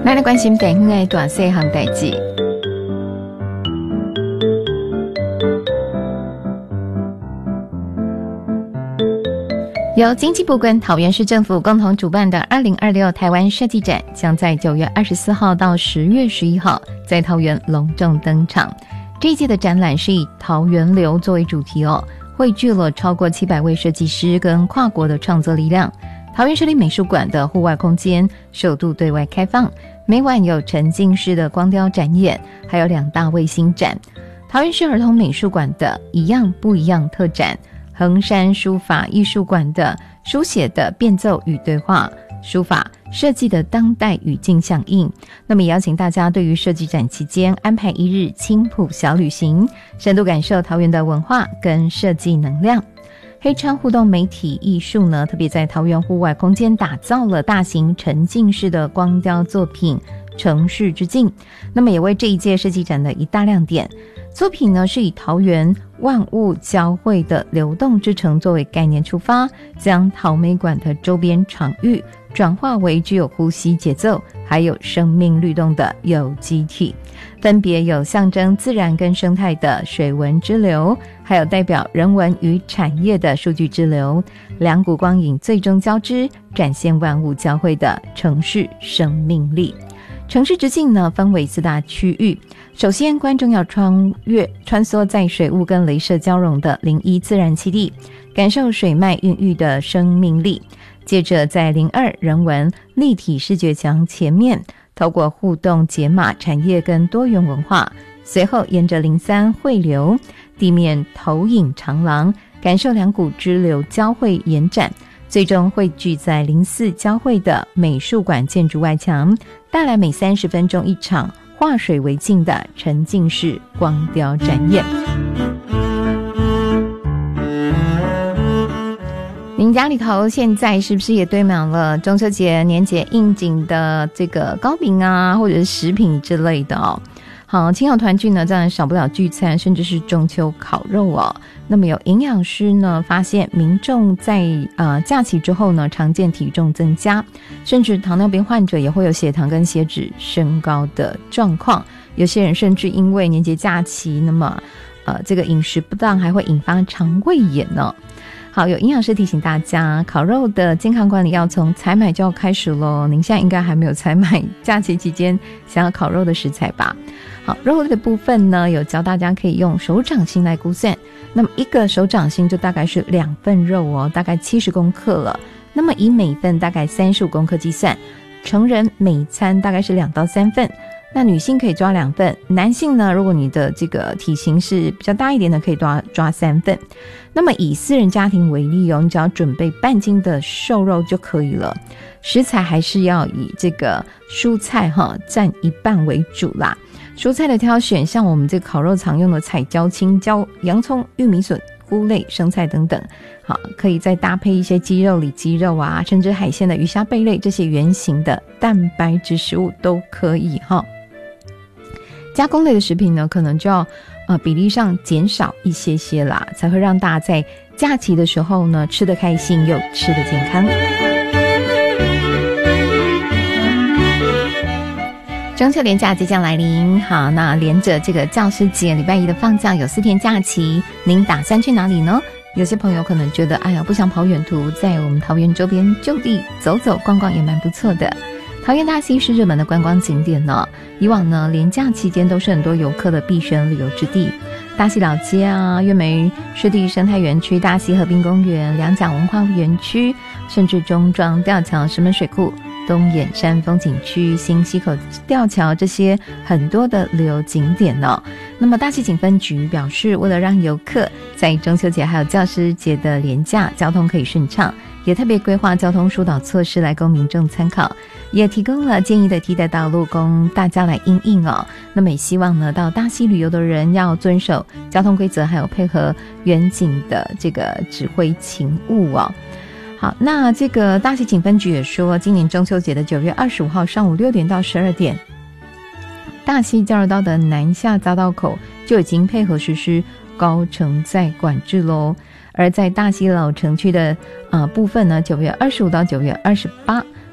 咱来关心地方的大细项代志。由经济部跟桃园市政府共同主办的2026台湾设计展，将在9月24号到10月11号在桃园隆重登场。这一届的展览是以桃园流作为主题哦，汇聚了超过700位设计师跟跨国的创作力量。桃园市立美术馆的户外空间首度对外开放，每晚有沉浸式的光雕展演，还有2大卫星展。桃园市儿童美术馆的一样不一样特展，衡山书法艺术馆的书写的变奏与对话，书法设计的当代语境响应。那么也邀请大家对于设计展期间安排1日青埔小旅行，深度感受桃园的文化跟设计能量。黑川互动媒体艺术呢，特别在桃园户外空间打造了大型沉浸式的光雕作品城市之境，那么也为这一届设计展的一大亮点。作品呢是以桃园万物交汇的流动之城作为概念出发，将桃美馆的周边场域转化为具有呼吸节奏还有生命律动的有机体，分别有象征自然跟生态的水文之流，还有代表人文与产业的数据之流，两股光影最终交织，展现万物交汇的城市生命力。城市之境呢分为4大区域，首先观众要穿梭在水雾跟雷射交融的01自然栖地，感受水脉孕育的生命力。接着在02人文立体视觉墙前面，透过互动解码产业跟多元文化，随后沿着03汇流地面投影长廊，感受两股支流交汇延展，最终汇聚在04交汇的美术馆建筑外墙，带来每30分钟一场化水为镜的沉浸式光雕展演。您家里头现在是不是也堆满了中秋节年节应景的这个糕饼啊，或者是食品之类的哦？好，亲友团聚呢，当然少不了聚餐，甚至是中秋烤肉哦。那么有营养师呢发现，民众在假期之后呢，常见体重增加，甚至糖尿病患者也会有血糖跟血脂升高的状况。有些人甚至因为年节假期，那么这个饮食不当，还会引发肠胃炎呢。好，有营养师提醒大家，烤肉的健康管理要从采买就要开始咯。您现在应该还没有采买假期期间想要烤肉的食材吧？好，肉类的部分呢，有教大家可以用手掌心来估算，那么一个手掌心就大概是2份肉哦，大概70公克了。那么以每份大概35公克计算，成人每餐大概是2到3份。那女性可以抓2份，男性呢，如果你的这个体型是比较大一点的，可以抓3份。那么以4人家庭为例哦，你只要准备半斤的瘦肉就可以了。食材还是要以这个蔬菜占1半为主啦。蔬菜的挑选，像我们这个烤肉常用的彩椒、青椒、洋葱、玉米笋、菇类、生菜等等，好，可以再搭配一些鸡肉、里脊肉啊，甚至海鲜的鱼虾贝类，这些原型的蛋白质食物都可以哈。加工类的食品呢，可能就要比例上减少一些啦，才会让大家在假期的时候呢吃得开心又吃得健康。中秋连假即将来临，好，那连着这个教师节礼拜1的放假，有4天假期，您打算去哪里呢？有些朋友可能觉得，哎呀，不想跑远途，在我们桃园周边就地走走逛逛也蛮不错的。桃园大溪是热门的观光景点呢，以往呢连假期间都是很多游客的必选旅游之地。大溪老街啊、月梅湿地生态园区、大溪河滨公园、两甲文化园区，甚至中庄吊桥、石门水库、东眼山风景区、新溪口吊桥，这些很多的旅游景点呢。那么大溪警分局表示，为了让游客在中秋节还有教师节的连假交通可以顺畅，也特别规划交通疏导措施来供民众参考，也提供了建议的替代道路供大家来因应哦。那么也希望呢，到大溪旅游的人要遵守交通规则，还有配合远景的这个指挥勤务哦。好，那这个大溪警分局也说，今年中秋节的9月25号上午6点到12点，大溪交流道的南下匝道口就已经配合实施高承载管制咯。而在大溪老城区的部分呢，9月25到9月28